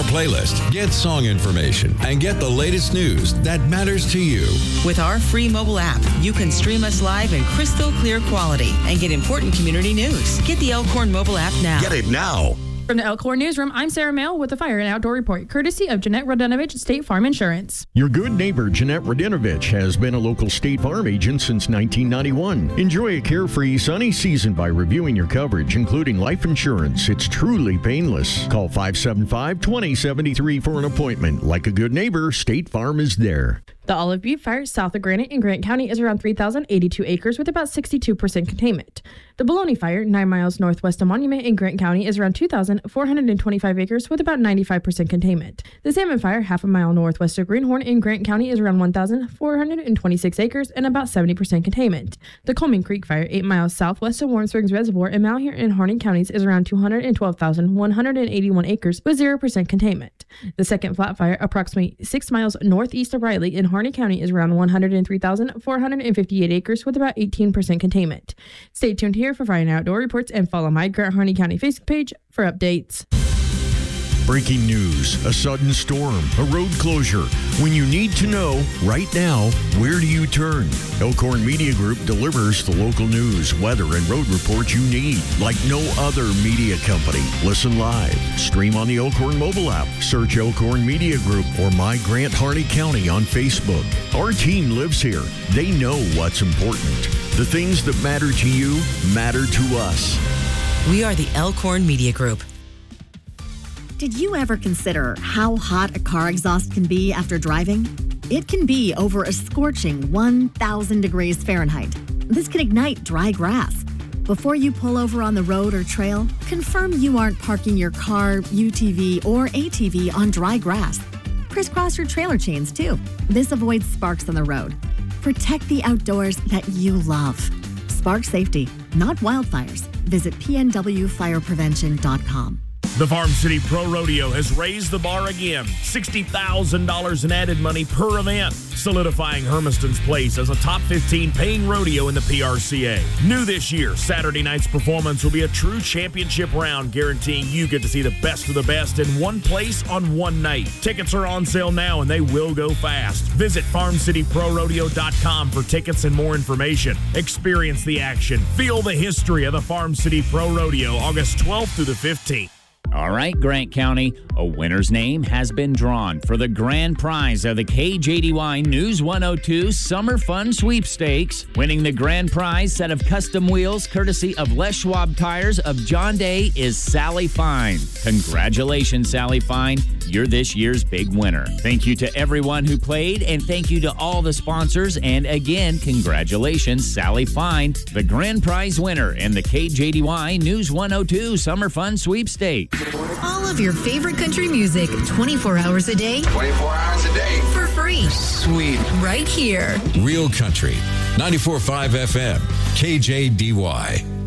our playlist, get song information, and get the latest news that matters to you. With our free mobile app, you can stream us live in crystal clear quality and get important community news. Get the Elkhorn mobile app now. Get it now. From the Elkhorn Newsroom, I'm Sarah Mail with the Fire and Outdoor Report, courtesy of Jeanette Rodinovich, State Farm Insurance. Your good neighbor, Jeanette Rodinovich, has been a local State Farm agent since 1991. Enjoy a carefree, sunny season by reviewing your coverage, including life insurance. It's truly painless. Call 575-2073 for an appointment. Like a good neighbor, State Farm is there. The Olive Butte Fire south of Granite in Grant County is around 3,082 acres with about 62% containment. The Bologna Fire, 9 miles northwest of Monument in Grant County, is around 2,425 acres with about 95% containment. The Salmon Fire, half a mile northwest of Greenhorn in Grant County, is around 1,426 acres and about 70% containment. The Coleman Creek Fire, 8 miles southwest of Warm Springs Reservoir in Malheur and Harney counties, is around 212,181 acres with 0% containment. The Second Flat Fire, approximately 6 miles northeast of Riley in Harney County, is around 103,458 acres with about 18% containment. Stay tuned here for Fire and Outdoor reports and follow my Grant Harney County Facebook page for updates. Breaking news, a sudden storm, a road closure. When you need to know right now, where do you turn? Elkhorn Media Group delivers the local news, weather, and road reports you need like no other media company. Listen live, stream on the Elkhorn mobile app, search Elkhorn Media Group or My Grant Harney County on Facebook. Our team lives here. They know what's important. The things that matter to you matter to us. We are the Elkhorn Media Group. Did you ever consider how hot a car exhaust can be after driving? It can be over a scorching 1,000 degrees Fahrenheit. This can ignite dry grass. Before you pull over on the road or trail, confirm you aren't parking your car, UTV, or ATV on dry grass. Crisscross your trailer chains, too. This avoids sparks on the road. Protect the outdoors that you love. Spark safety, not wildfires. Visit pnwfireprevention.com. The Farm City Pro Rodeo has raised the bar again. $60,000 in added money per event, solidifying Hermiston's place as a top 15 paying rodeo in the PRCA. New this year, Saturday night's performance will be a true championship round, guaranteeing you get to see the best of the best in one place on one night. Tickets are on sale now, and they will go fast. Visit FarmCityProRodeo.com for tickets and more information. Experience the action. Feel the history of the Farm City Pro Rodeo, August 12th through the 15th. All right, Grant County, a winner's name has been drawn for the grand prize of the KJDY News 102 Summer Fun Sweepstakes. Winning the grand prize set of custom wheels courtesy of Les Schwab Tires of John Day is Sally Fine. Congratulations, Sally Fine. You're this year's big winner. Thank you to everyone who played, and thank you to all the sponsors. And again, congratulations, Sally Fine, the grand prize winner in the KJDY News 102 Summer Fun Sweepstakes. All of your favorite country music, 24 hours a day. 24 hours a day. For free. Sweet. Right here. Real Country. 94.5 FM. KJDY.